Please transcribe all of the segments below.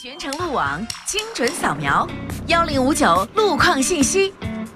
全程路网，精准扫描，1059路况信息。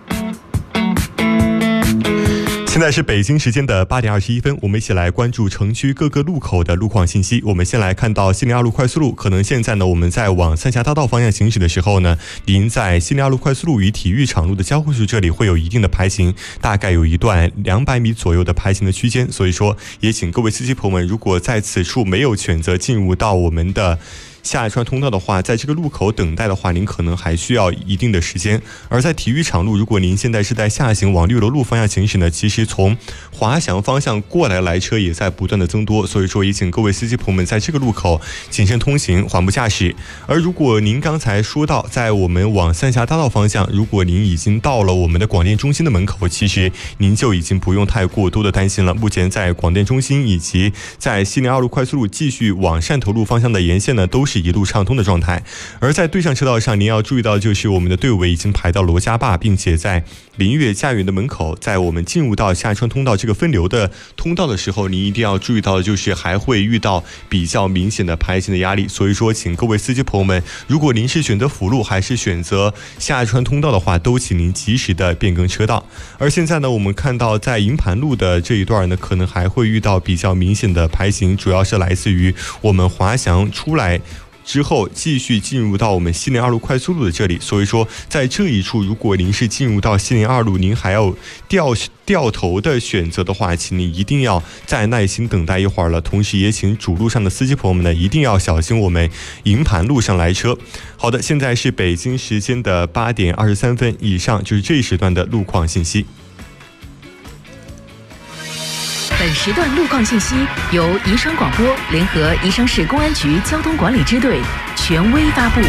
现在是北京时间的8点21分，我们一起来关注城区各个路口的路况信息。我们先来看到西宁2路快速路，可能现在呢，我们在往三峡大道方向行驶的时候呢，您在西宁2路快速路与体育场路的交汇处这里会有一定的排行，大概有一段200米左右的排行的区间，所以说也请各位司机朋友们，如果在此处没有选择进入到我们的下川通道的话，在这个路口等待的话，您可能还需要一定的时间。而在体育场路，如果您现在是在下行往6楼路方向行驶呢，其实从华翔方向过来来车也在不断的增多，所以说也请各位司机朋友们在这个路口谨慎通行，缓步驾驶。而如果您刚才说到在我们往三峡大道方向，如果您已经到了我们的广电中心的门口，其实您就已经不用太过多的担心了。目前在广电中心以及在西宁2路快速路继续往汕头路方向的沿线呢，都是一路畅通的状态。而在对向车道上，您要注意到就是我们的队尾已经排到罗家坝，并且在林悦家园的门口，在我们进入到下川通道这个分流的通道的时候，您一定要注意到的就是还会遇到比较明显的排行的压力。所以说请各位司机朋友们，如果您是选择辅路还是选择下川通道的话，都请您及时的变更车道。而现在呢，我们看到在营盘路的这一段呢，可能还会遇到比较明显的排行，主要是来自于我们华翔出来之后继续进入到我们西宁2路快速路的这里，所以说在这一处，如果您是进入到西宁2路，您还要掉头的选择的话，请您一定要再耐心等待一会儿了。同时也请主路上的司机朋友们呢，一定要小心我们营盘路上来车。好的，现在是北京时间的8点23分，以上就是这一时段的路况信息。 本时段路况信息由宜昌广播联合宜昌市公安局交通管理支队权威发布。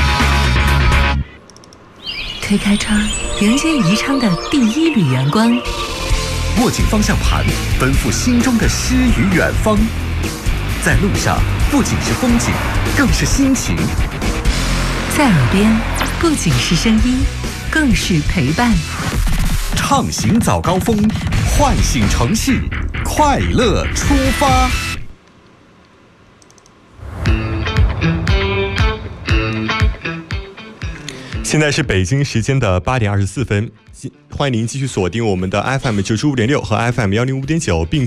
推开窗，迎接宜昌的第一缕阳光。 握紧方向盘，奔赴心中的诗与远方。在路上，不仅是风景，更是心情。 在耳边，不仅是声音，更是陪伴。 畅行早高峰，唤醒城市，快乐出发。 现在是北京时间的8点24分，欢迎您继续锁定我们的 FM95.6和 FM105.9，并